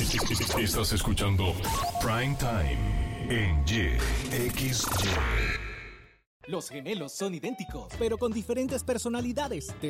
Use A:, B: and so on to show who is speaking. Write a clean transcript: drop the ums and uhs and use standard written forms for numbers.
A: Estás escuchando Prime Time en YXY.
B: Los gemelos son idénticos, pero con diferentes personalidades.